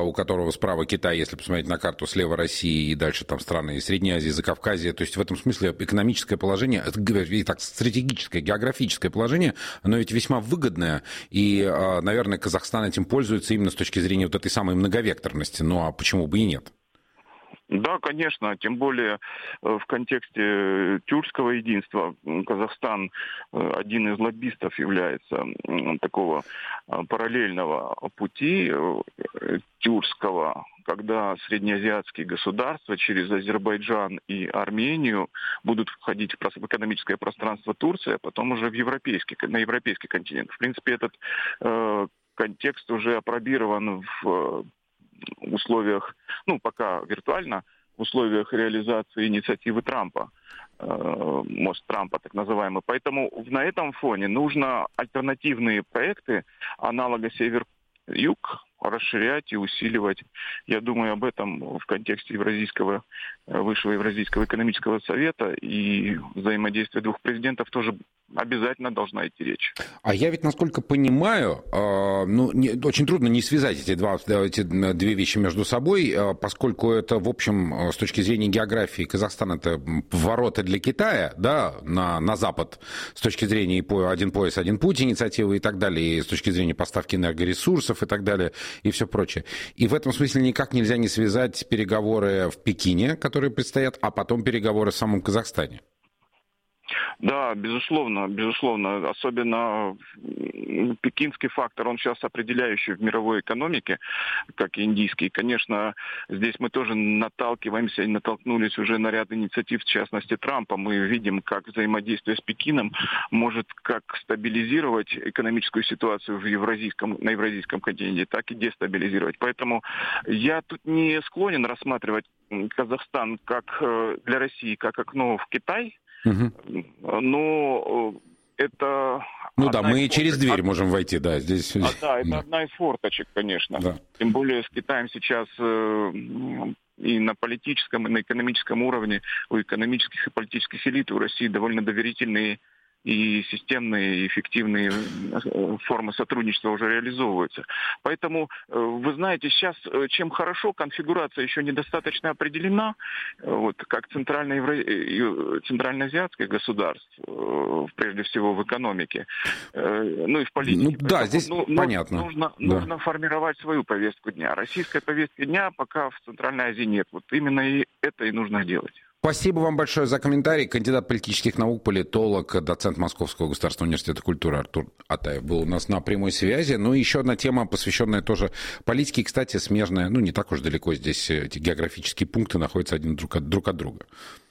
у которого справа Китай, если посмотреть на карту, слева Россия и дальше там страны Средней Азии, Закавказья. То есть в этом смысле экономическое положение, так, стратегическое, географическое положение, оно ведь весьма выгодное. И, наверное, Казахстан этим пользуется именно с точки зрения вот этой самой многовекторности. Ну а почему бы и нет? Да, конечно, тем более в контексте тюркского единства Казахстан один из лоббистов является такого параллельного пути тюркского, когда среднеазиатские государства через Азербайджан и Армению будут входить в экономическое пространство Турции, а потом уже на европейский континент. В принципе, этот контекст уже апробирован в условиях, пока виртуально, в условиях реализации инициативы Трампа, мост Трампа так называемый. Поэтому на этом фоне нужно альтернативные проекты аналога Север-Юг расширять и усиливать. Я думаю, об этом в контексте Высшего Евразийского экономического совета и взаимодействия двух президентов тоже обязательно должна идти речь. А я ведь, насколько понимаю, очень трудно не связать эти две вещи между собой, поскольку это, в общем, с точки зрения географии, Казахстан — это ворота для Китая, да, на Запад, с точки зрения «Один пояс, один путь» инициативы и так далее, и с точки зрения поставки энергоресурсов и так далее, и все прочее. И в этом смысле никак нельзя не связать переговоры в Пекине, которые предстоят, а потом переговоры в самом Казахстане. Да, безусловно. Особенно пекинский фактор, он сейчас определяющий в мировой экономике, как и индийский. Конечно, здесь мы тоже наталкиваемся и натолкнулись уже на ряд инициатив, в частности Трампа. Мы видим, как взаимодействие с Пекином может как стабилизировать экономическую ситуацию на евразийском континенте, так и дестабилизировать. Поэтому я тут не склонен рассматривать Казахстан как для России, как окно в Китай. Но это... мы через дверь можем войти, да, здесь... это одна из форточек, конечно. Да. Тем более с Китаем сейчас и на политическом, и на экономическом уровне у экономических и политических элит у России довольно доверительные и системные, и эффективные формы сотрудничества уже реализовываются. Поэтому, вы знаете, сейчас, чем хорошо, конфигурация еще недостаточно определена, как центральноазиатских государств, прежде всего в экономике, и в политике. Да, здесь понятно. Нужно формировать свою повестку дня. Российской повестки дня пока в Центральной Азии нет. Именно это и нужно делать. Спасибо вам большое за комментарий. Кандидат политических наук, политолог, доцент Московского государственного университета культуры Артур Атаев был у нас на прямой связи. И еще одна тема, посвященная тоже политике, кстати, смежная, не так уж далеко здесь эти географические пункты находятся один друг от друга.